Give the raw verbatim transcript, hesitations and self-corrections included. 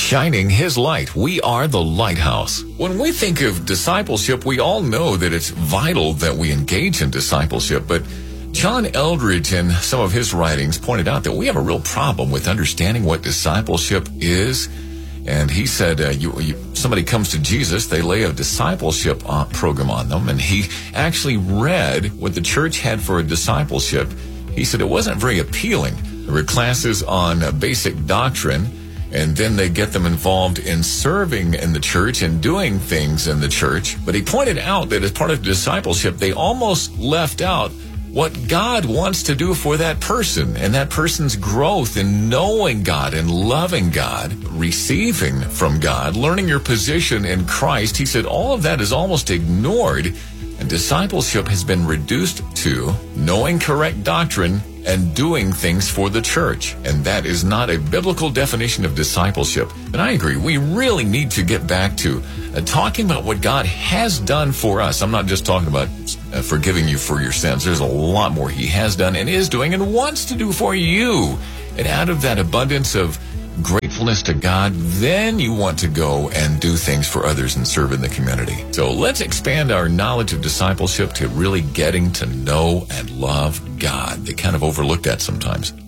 shining His light. We are the lighthouse. When we think of discipleship, we all know that it's vital that we engage in discipleship, but John Eldredge, in some of his writings, pointed out that we have a real problem with understanding what discipleship is. And he said, uh, you, you, somebody comes to Jesus, they lay a discipleship uh, program on them, and he actually read what the church had for a discipleship. He said it wasn't very appealing. There were classes on uh, basic doctrine, and then they get them involved in serving in the church and doing things in the church. But he pointed out that as part of discipleship, they almost left out what God wants to do for that person and that person's growth in knowing God and loving God, receiving from God, learning your position in Christ. He said all of that is almost ignored, and discipleship has been reduced to knowing correct doctrine and doing things for the church. And that is not a biblical definition of discipleship. And I agree, we really need to get back to uh, talking about what God has done for us. I'm not just talking about uh, forgiving you for your sins. There's a lot more He has done and is doing and wants to do for you. And out of that abundance of gratefulness to God, then you want to go and do things for others and serve in the community. So let's expand our knowledge of discipleship to really getting to know and love God. They kind of overlook that sometimes.